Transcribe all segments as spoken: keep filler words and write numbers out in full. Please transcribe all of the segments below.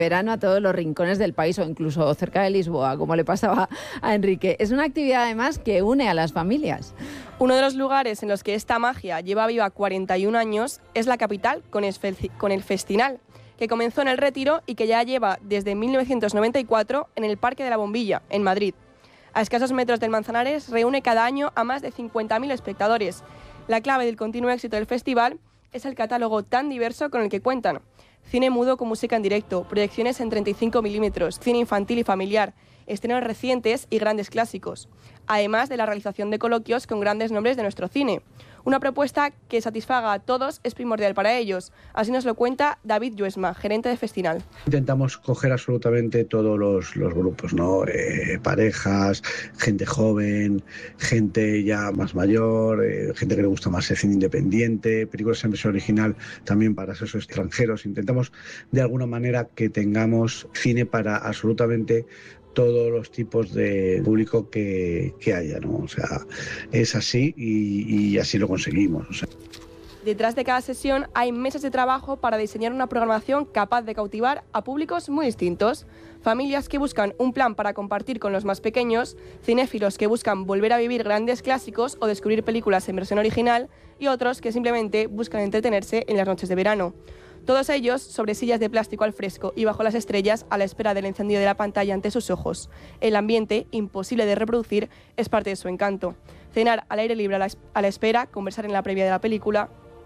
verano a todos los rincones del país o incluso cerca de Lisboa, como le pasaba a Enrique. Es una actividad además que une a las familias. Uno de los lugares en los que esta magia lleva viva cuarenta y un años es la capital con el Festinal, que comenzó en El Retiro y que ya lleva desde mil novecientos noventa y cuatro en el Parque de la Bombilla, en Madrid. A escasos metros del Manzanares reúne cada año a más de cincuenta mil espectadores. La clave del continuo éxito del festival es el catálogo tan diverso con el que cuentan. Cine mudo con música en directo, proyecciones en treinta y cinco milímetros, cine infantil y familiar, estrenos recientes y grandes clásicos, además de la realización de coloquios con grandes nombres de nuestro cine. Una propuesta que satisfaga a todos es primordial para ellos. Así nos lo cuenta David Lluesma, gerente de Festinal. Intentamos coger absolutamente todos los, los grupos, ¿no? Eh, parejas, gente joven, gente ya más mayor, eh, gente que le gusta más el cine independiente, películas en versión original también para esos extranjeros. Intentamos de alguna manera que tengamos cine para absolutamente todos los tipos de público que, que haya, ¿no? O sea, es así y, y así lo conseguimos. O sea. Detrás de cada sesión hay meses de trabajo para diseñar una programación capaz de cautivar a públicos muy distintos. Familias que buscan un plan para compartir con los más pequeños, cinéfilos que buscan volver a vivir grandes clásicos o descubrir películas en versión original y otros que simplemente buscan entretenerse en las noches de verano. Todos ellos sobre sillas de plástico al fresco y bajo las estrellas a la espera del encendido de la pantalla ante sus ojos. El ambiente, imposible de reproducir, es parte de su encanto. Cenar al aire libre a la, a la espera, conversar en la previa de la película.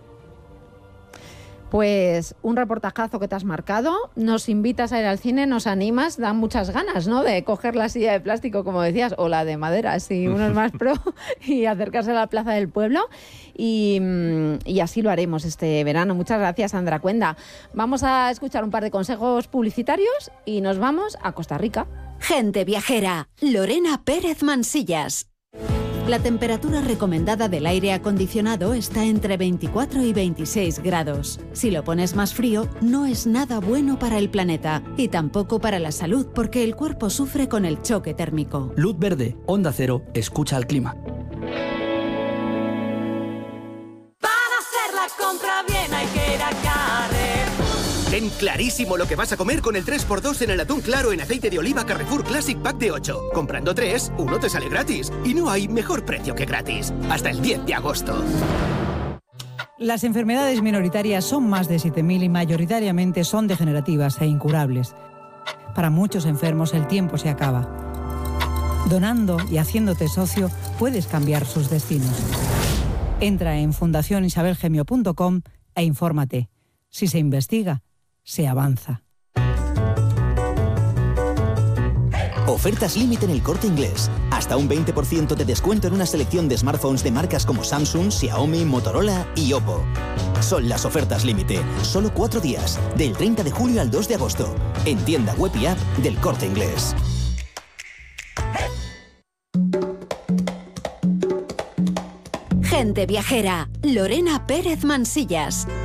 Pues un reportajazo que te has marcado, nos invitas a ir al cine, nos animas, dan muchas ganas, ¿no?, de coger la silla de plástico, como decías, o la de madera, si uno es más pro, y acercarse a la Plaza del Pueblo, y, y así lo haremos este verano. Muchas gracias, Sandra Cuenda. Vamos a escuchar un par de consejos publicitarios y nos vamos a Costa Rica. Gente viajera, Lorena Pérez Mansillas. La temperatura recomendada del aire acondicionado está entre veinticuatro y veintiséis grados. Si lo pones más frío, no es nada bueno para el planeta y tampoco para la salud, porque el cuerpo sufre con el choque térmico. Luz verde, Onda Cero, escucha al clima. Para hacer la compra bien hay que ir a Carrefour. Ten clarísimo lo que vas a comer con el tres por dos en el atún claro en aceite de oliva Carrefour Classic Pack de ocho. Comprando tres, uno te sale gratis. Y no hay mejor precio que gratis. Hasta el diez de agosto. Las enfermedades minoritarias son más de siete mil y mayoritariamente son degenerativas e incurables. Para muchos enfermos el tiempo se acaba. Donando y haciéndote socio puedes cambiar sus destinos. Entra en fundación isabel gemio punto com e infórmate. Si se investiga, se avanza. Ofertas límite en El Corte Inglés. Hasta un veinte por ciento de descuento en una selección de smartphones de marcas como Samsung, Xiaomi, Motorola y Oppo. Son las ofertas límite. Solo cuatro días. Del treinta de julio al dos de agosto. En tienda web y app del Corte Inglés. Gente viajera, Lorena Pérez Mansillas.